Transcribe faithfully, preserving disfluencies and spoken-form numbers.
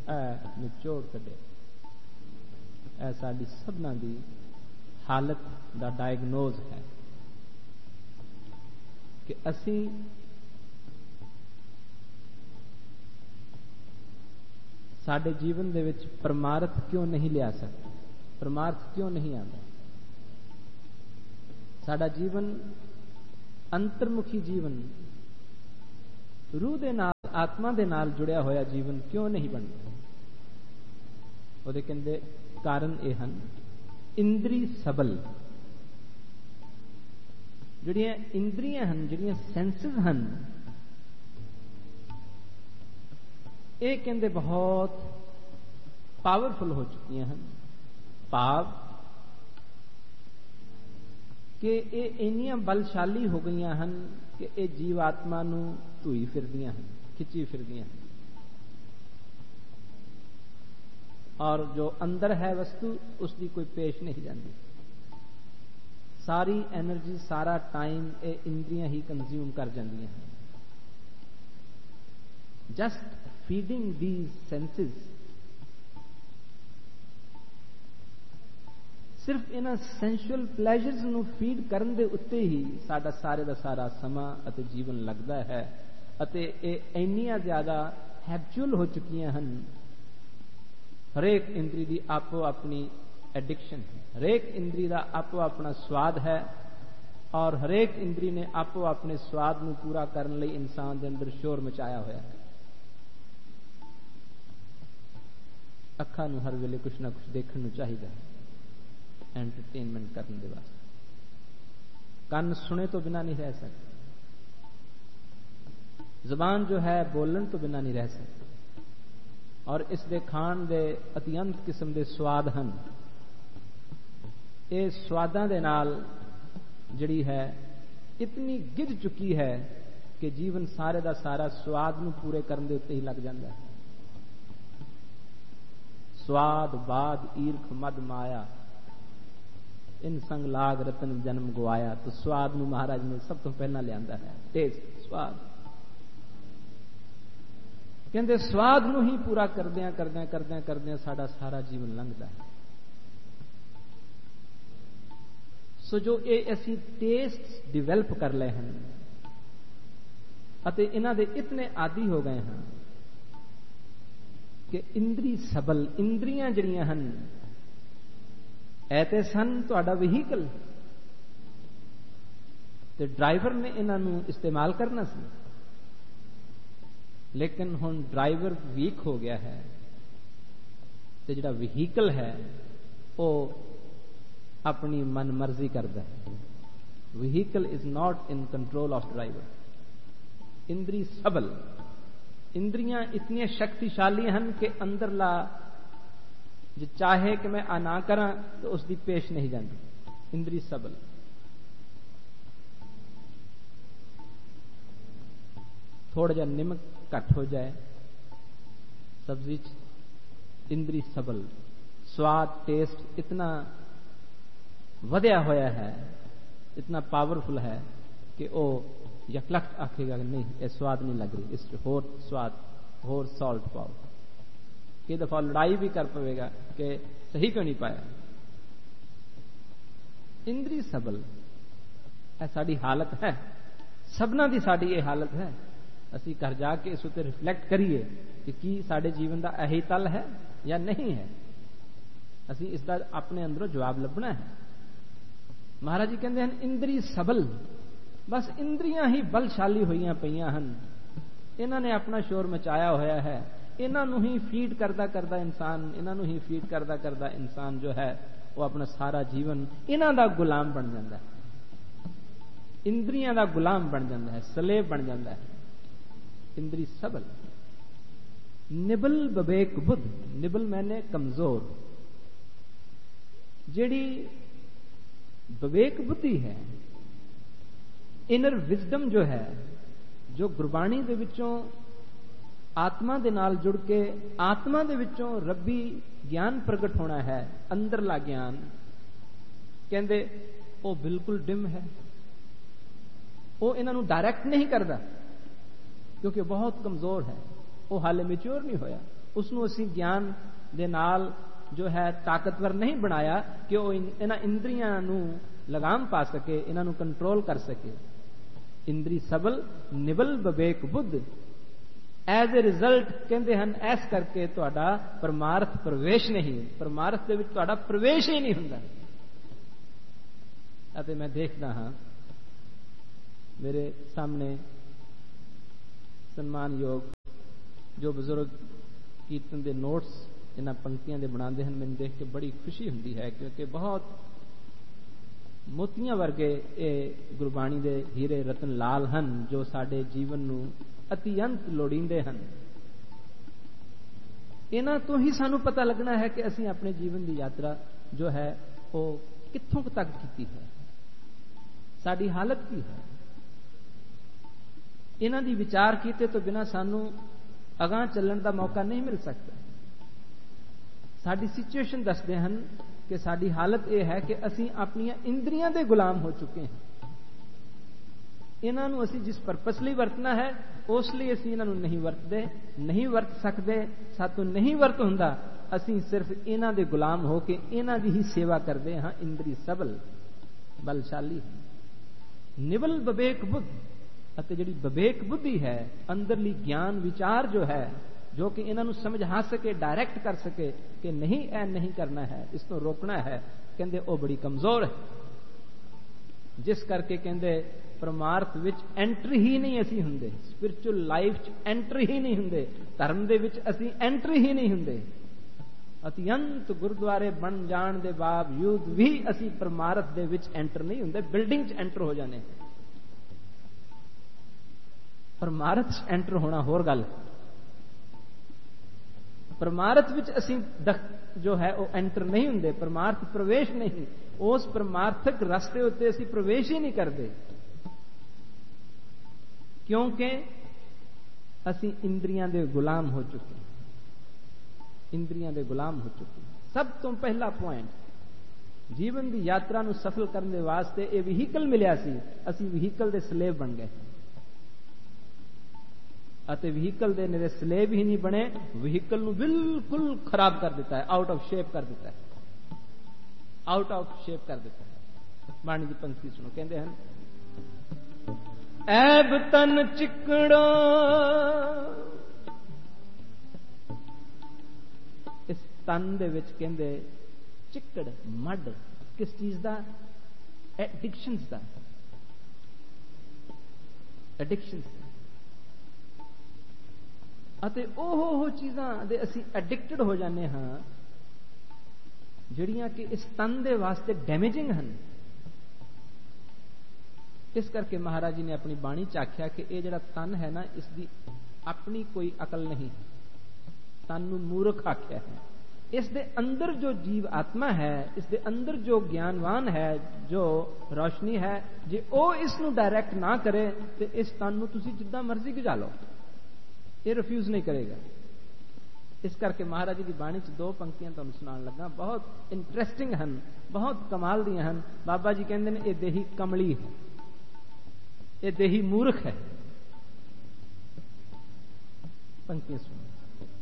ऐ निचोड़ कढे। ऐ साडी सबना दी हालत दा डायगनोज है कि असी साडे जीवन दे विच परमार्थ क्यों नहीं लिया सकते, परमार्थ क्यों नहीं आंदा। साडा जीवन अंतर्मुखी जीवन, रूह दे नाल आत्मा दे नाल जुड़िया होया जीवन क्यों नहीं बनता। ਉਹਦੇ ਕਹਿੰਦੇ ਕਾਰਨ ਇਹ ਹਨ ਇੰਦਰੀ ਸਬਲ। ਜਿਹੜੀਆਂ ਇੰਦਰੀਆਂ ਹਨ, ਜਿਹੜੀਆਂ ਸੈਂਸਸ ਹਨ, ਇਹ ਕਹਿੰਦੇ ਬਹੁਤ ਪਾਵਰਫੁਲ ਹੋ ਚੁੱਕੀਆਂ ਹਨ। ਭਾਵ ਕਿ ਇਹ ਇੰਨੀਆਂ ਬਲਸ਼ਾਲੀ ਹੋ ਗਈਆਂ ਹਨ ਕਿ ਇਹ ਜੀਵ ਆਤਮਾ ਨੂੰ ਧੂਈ ਫਿਰਦੀਆਂ ਹਨ, ਖਿੱਚੀ ਫਿਰਦੀਆਂ ਹਨ। और जो अंदर है वस्तु उसकी कोई पेश नहीं जाती। सारी एनर्जी, सारा टाइम ये इंद्रियां ही कंज्यूम कर जांदियां हैं। जस्ट फीडिंग दीज सेंसेस, सिर्फ इन्हां सेंसुअल प्लेजर्स नूं फीड करन दे उत्ते ही साडा सारे दा सारा समा अते जीवन लगदा है। अते ये इन्नियां ज्यादा हैबिचुअल हो चुकियां हन। हरेक इंद्री की आपो अपनी एडिक्शन है, हरेक इंद्री का आपो अपना स्वाद है और हरेक इंद्री ने आपो अपने स्वाद को पूरा करने लिए इंसान के अंदर शोर मचाया हुआ है। अखा नूं हर वेले कुछ ना कुछ देखने को चाहिए एंटरटेनमेंट करने के वास्ते। कान सुने तो बिना नहीं रह सकते, जबान जो है बोलन तो बिना नहीं रह सकती। और इस दे खान दे अत्यंत किस्म दे स्वाद हन। ये स्वादां दे नाल जिहड़ी है इतनी गिर चुकी है कि जीवन सारे दा सारा स्वाद नूं पूरे करन दे उत्ते ही लग जांदा है। स्वाद बाद ईर्ख मद माया, इन संग लाग रतन जन्म गवाया। तो स्वाद नूं महाराज ने सब तो पहला लियांदा है, टेस्ट, स्वाद। कहते स्वाद नूं ही पूरा करदियां करदियां करदियां करदियां साडा सारा जीवन लंघदा है। सो जो ये असी टेस्ट डिवेलप कर ले हैं अते इन्हां दे इतने आदि हो गए हैं कि इंद्री सबल, इंद्रियां जिहड़ियां हन ऐ ते सन तुहाडा वहीकल, ते ड्राइवर ने इन्हां नूं इस्तेमाल करना सी। लेकिन हुण ड्राइवर वीक हो गया है तो जिहड़ा वहीकल है वो अपनी मन मर्जी करता है। Vehicle is not in control of driver. इंद्री सबल, इंद्रियां इतनी शक्तिशाली हैं कि अंदरला जो चाहे कि मैं आ ना करा तो उसकी पेश नहीं जाती। इंद्री सबल। थोड़ा जा निमक घट हो जाए सब्जी, इंद्री सबल। स्वाद, टेस्ट इतना वधिया होया है, इतना पावरफुल है कि वो यकलख्त आखेगा कि नहीं ये स्वाद नहीं लग रही, इस होर स्वाद, होर सॉल्ट पाओ। कई दफा लड़ाई भी कर पवेगा कि सही क्यों नहीं पाया। इंद्री सबल है साड़ी हालत है, सबना दी साड़ी ये हालत है। असी घर जाके इस उत्ते रिफ्लैक्ट करिए कि की साडे जीवन का यही तल है या नहीं है। असी इसका अपने अंदरों जवाब लभना है। महाराज जी कहते हैं इंद्री सबल, बस इंद्रियां ही बलशाली हुई पईयां हन। इन्हां ने अपना शोर मचाया होया है। इन्हां नूं ही फीड करदा करदा इंसान, इन्हां नूं ही फीड करदा करदा इंसान जो है वो अपना सारा जीवन इन्हां दा गुलाम बन जाता है। इंद्रियां दा गुलाम बन जाता है, सलेब बन जाता है। इंद्री सबल। निबल बबेक बुद्ध, निबल मैंने कमजोर। जेड़ी बवेक बुद्धि है, इनर विजडम जो है, जो गुरबाणी दे विचों आत्मा दे नाल जुड़ के आत्मा दे विचों रब्बी ज्ञान प्रगट होना है, अंदरला ज्ञान, कहंदे वो बिल्कुल डिम है। वो इन्हां नूं डायरैक्ट नहीं करता क्योंकि बहुत कमजोर है, वो हाले मैच्योर नहीं होया। उसनों असीं ज्ञान दे नाल जो है ताकतवर नहीं बनाया कि वो इन्हां इंद्रियां नूं लगाम पा सके, इन्हां नूं कंट्रोल कर सके। इंद्री सबल nibble Vivek Buddha, as a result कहते हैं इस करके तुहाडा परमार्थ प्रवेश नहीं, परमार्थ दे विच तुहाडा प्रवेश ही नहीं हुंदा। अते मैं देखदा हां मेरे सामने सन्मानयोग जो बुजुर्ग कीर्तन के नोट्स इन्हां पंक्तियां दे बनाते हैं, मैनूं देख के बड़ी खुशी हुंदी है, क्योंकि बहुत मोतियां वर्गे ये गुरबाणी दे हीरे रतन लाल हन जो साडे जीवन नूं अतिअंत लोड़ींदे हन। इन्हां तो ही सानूं पता लगना है कि असीं अपने जीवन की यात्रा जो है वो कित्थों तक कीती है, साडी हालत की है। इन्हां दी विचार कीते तो बिना सानूं अगां चलण दा मौका नहीं मिल सकता। साडी सिचुएशन दसदे हन कि साडी हालत यह है कि असीं अपनियां इंद्रियां दे गुलाम हो चुके हैं। इन्हां नूं असीं जिस परपस लई वरतना है उस लई असीं इन्हां नूं नहीं वरतदे, नहीं वरत सकदे, सातों नहीं वरत हुंदा। असीं सिर्फ इन्हां दे गुलाम हो के इन्हां दी ही सेवा करदे हां। इंद्री सबल बलशाली निबल विवेक बुद्ध, अते जिहड़ी विवेक बुद्धि है अंदरली ज्ञान विचार जो है जो कि इन्हां नूं समझा सके, डायरैक्ट कर सके कि नहीं ऐ नहीं करना है, इस तो रोकना है, कहंदे वो बड़ी कमजोर है। जिस करके कहंदे परमार्थ विच एंट्री ही नहीं असीं हुंदे, स्पिरिचुअल लाइफ च एंट्री ही नहीं हुंदे, धर्म दे विच असीं एंट्री ही नहीं हुंदे। अतिअंत गुरुद्वारे बन जाण दे बावजूद भी असीं परमार्थ दे विच एंटर नहीं हुंदे, बिल्डिंग च एंटर हो जाने। परमार्थ च एंटर होना होर गल, परमार्थ विच असीं जो है वो एंटर नहीं हुंदे, परमार्थ प्रवेश नहीं, उस परमार्थक रास्ते उत्ते असीं प्रवेश ही नहीं करते, क्योंकि असीं इंद्रियां दे गुलाम हो चुके, इंद्रियां दे गुलाम हो चुके। सब तो पहला पॉइंट जीवन की यात्रा नूं सफल करने वास्ते ये व्हीकल मिलिया सी, असीं व्हीकल दे स्लेव बन गए। अते व्हीकल दे निरे स्लेव ही नहीं बने, व्हीकल नूं बिल्कुल खराब कर देता है, आउट ऑफ शेप कर देता है, आउट ऑफ शेप कर देता है। बाणी की पंक्ति सुनो, कहते हैं ऐब तन चिकड़ो, इस तन दे विच कहंदे चिकड़ मड किस चीज दा? एडिक्शंस दा, एडिक्शंस अते ओह चीज़ां दे असीं एडिक्टेड हो जाने हां जिहड़ियां कि इस तन दे वास्ते डैमेजिंग हन। इस करके महाराज जी ने अपनी बाणी च आख्या कि यह जिहड़ा तन है ना, इसकी अपनी कोई अकल नहीं, तन नूं मूर्ख आख्या है। इस दे अंदर जो जीव आत्मा है, इस दे अंदर जो ज्ञानवान है, जो रोशनी है, जे ओ इस नूं डायरैक्ट ना करे तो इस तन नूं तुसीं जिद्दां मर्जी गिजा लो, ये रिफ्यूज नहीं करेगा। इस करके महाराज जी की बाणी च दो पंक्तियां तुहानूं सुनाण लगा, बहुत इंटरेस्टिंग हन, बहुत कमाल दी हन। बाबा जी कहंदे ने ये देही कमली है, ये देही मूर्ख है। पंक्तियां सुनो,